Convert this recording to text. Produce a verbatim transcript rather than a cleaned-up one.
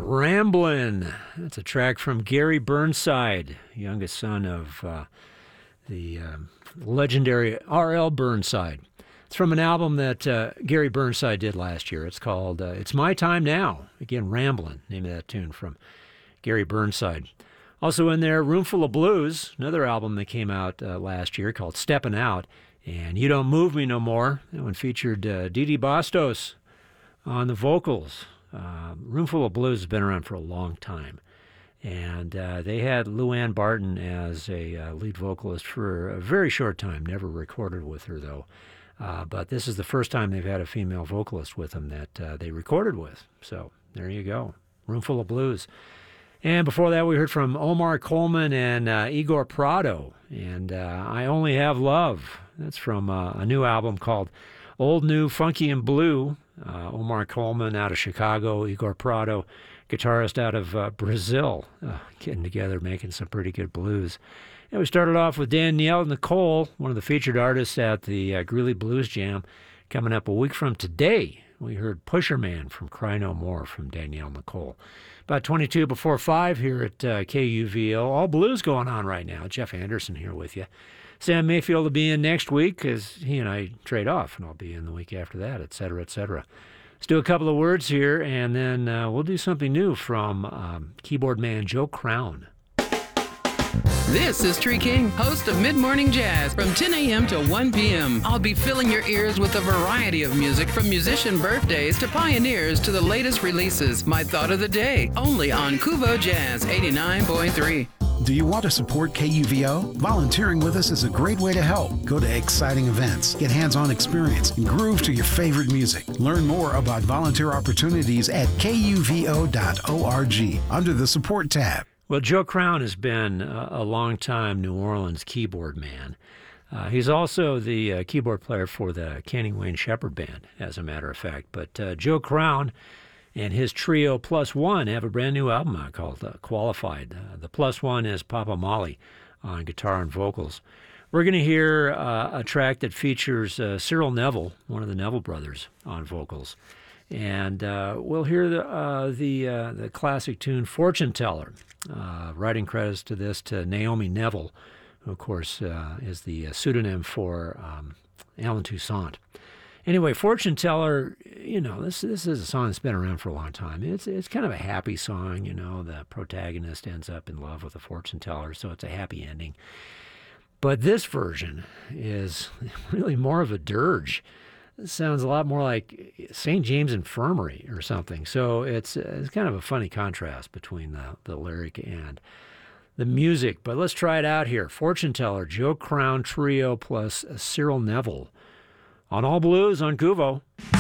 Ramblin'. That's a track from Gary Burnside, youngest son of uh, the um, legendary R L Burnside. It's from an album that uh, Gary Burnside did last year. It's called uh, It's My Time Now. Again, Ramblin', name of that tune from Gary Burnside. Also in there, Roomful of Blues, another album that came out uh, last year called Steppin' Out. And You Don't Move Me No More. That one featured uh, Didi Bastos on the vocals. Uh, Roomful of Blues has been around for a long time. And uh, they had Luann Barton as a uh, lead vocalist for a very short time. Never recorded with her, though. Uh, but this is the first time they've had a female vocalist with them that uh, they recorded with. So there you go. Roomful of Blues. And before that, we heard from Omar Coleman and uh, Igor Prado. And uh, I Only Have Love. That's from uh, a new album called Old, New, Funky, and Blue. Uh, Omar Coleman out of Chicago, Igor Prado, guitarist out of uh, Brazil, uh, getting together, making some pretty good blues. And we started off with Danielle Nicole, one of the featured artists at the uh, Greeley Blues Jam. Coming up a week from today, we heard Pusher Man from Cry No More from Danielle Nicole. About twenty-two before five here at uh, K U V O. All blues going on right now. Jeff Anderson here with you. Sam Mayfield will be in next week because he and I trade off, and I'll be in the week after that, et cetera, et cetera. Let's do a couple of words here, and then uh, we'll do something new from um, keyboard man Joe Crown. This is Tree King, host of Mid-Morning Jazz from ten a.m. to one p.m. I'll be filling your ears with a variety of music from musician birthdays to pioneers to the latest releases. My thought of the day, only on Kuvo Jazz eighty-nine point three. Do you want to support K U V O? Volunteering with us is a great way to help. Go to exciting events, get hands-on experience, and groove to your favorite music. Learn more about volunteer opportunities at K U V O dot org under the Support tab. Well, Joe Crown has been a, a long-time New Orleans keyboard man. Uh, he's also the uh, keyboard player for the Canning Wayne Shepherd Band, as a matter of fact. But uh, Joe Crown and his trio Plus One have a brand new album out called uh, Qualified. Uh, the Plus One is Papa Molly on guitar and vocals. We're going to hear uh, a track that features uh, Cyril Neville, one of the Neville brothers, on vocals. And uh, we'll hear the uh, the, uh, the classic tune Fortune Teller. Uh, writing credits to this to Naomi Neville, who, of course, uh, is the uh, pseudonym for um, Alan Toussaint. Anyway, Fortune Teller, you know, this this is a song that's been around for a long time. It's it's kind of a happy song, you know. The protagonist ends up in love with a fortune teller, so it's a happy ending. But this version is really more of a dirge. It sounds a lot more like Saint James Infirmary or something. So it's it's kind of a funny contrast between the, the lyric and the music. But let's try it out here. Fortune Teller, Joe Crown Trio plus Cyril Neville on All Blues on Kuvo.